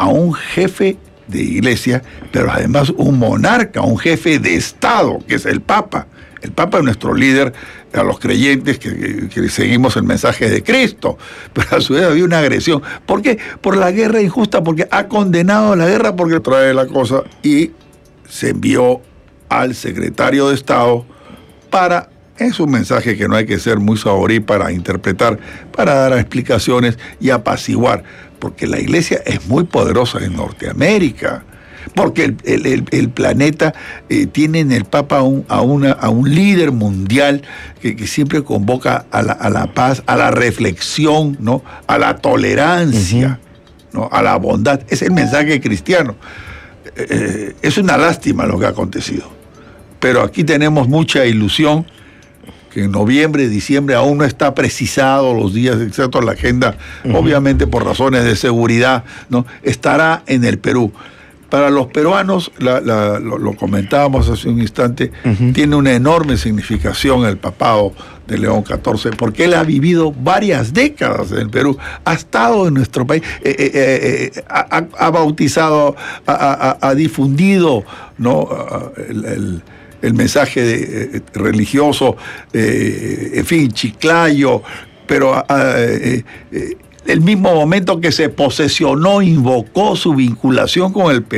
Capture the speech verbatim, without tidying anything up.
a un jefe de iglesia, pero además un monarca, un jefe de Estado, que es el Papa. El Papa es nuestro líder a los creyentes que, que, que seguimos el mensaje de Cristo, pero a su vez había una agresión. ¿Por qué? Por la guerra injusta, porque ha condenado la guerra, porque trae la cosa, y se envió al secretario de Estado para, es un mensaje que no hay que ser muy saborí para interpretar, para dar explicaciones y apaciguar, porque la iglesia es muy poderosa en Norteamérica. Porque el, el, el, el planeta eh, tiene en el Papa a un, a una, a un líder mundial que, que siempre convoca a la, a la paz, a la reflexión, ¿no? A la tolerancia, uh-huh. ¿no? A la bondad. Es el mensaje cristiano. Eh, es una lástima lo que ha acontecido. Pero aquí tenemos mucha ilusión que en noviembre, diciembre aún no está precisado los días exactos de la agenda, uh-huh. obviamente por razones de seguridad, ¿no? Estará en el Perú. Para los peruanos, la, la, lo, lo comentábamos hace un instante, uh-huh. tiene una enorme significación el papado de León catorce, porque él ha vivido varias décadas en el Perú, ha estado en nuestro país, eh, eh, eh, ha, ha bautizado, ha, ha, ha difundido, ¿no? el, el, el mensaje de, eh, religioso, eh, en fin, Chiclayo, pero eh, eh, el mismo momento que se posesionó, invocó su vinculación con el Perú.